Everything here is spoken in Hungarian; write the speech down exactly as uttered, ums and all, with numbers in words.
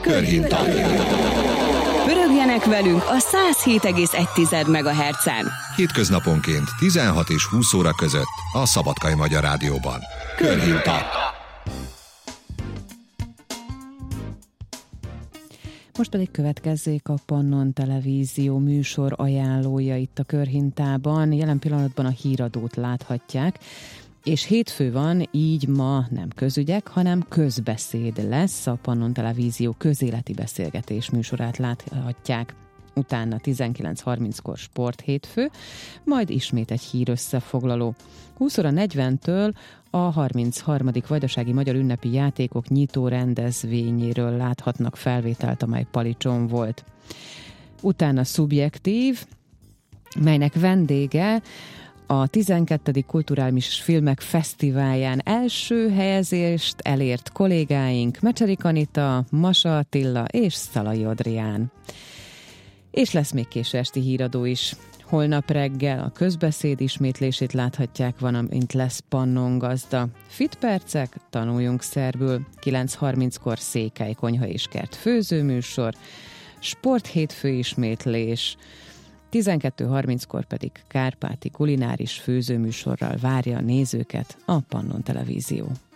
Körhinta. Pörögjenek velünk a száz hét egész egy megahertzen. Hétköznaponként tizenhat és húsz óra között a Szabadkai Magyar Rádióban. Körhinta. Most pedig következzék a Pannon Televízió műsor ajánlója itt a Körhintában. Jelen pillanatban a híradót láthatják, és hétfő van, így ma nem közügyek, hanem közbeszéd lesz. A Pannon Televízió közéleti beszélgetés műsorát láthatják. Utána tizenkilenc harminckor Sport hétfő, majd ismét egy hír összefoglaló. húsz óra negyventől a harmincharmadik Vajdasági Magyar Ünnepi Játékok nyitó rendezvényéről láthatnak felvételt, amely Palicson volt. Utána Szubjektív, melynek vendége a tizenkettedik Kulturális Filmek Fesztiválján első helyezést elért kollégáink Mecserik Anita, Masa Attila és Szalai Adrián. És lesz még késő esti híradó is. Holnap reggel a közbeszéd ismétlését láthatják, valamint lesz Pannon gazda. Fit percek, tanuljunk szerbül, kilenc harminckor Székely konyha és kert főzőműsor, Sport hétfő ismétlés, tizenkettő harminckor pedig kárpáti kulináris főzőműsorral várja a nézőket a Pannon Televízió.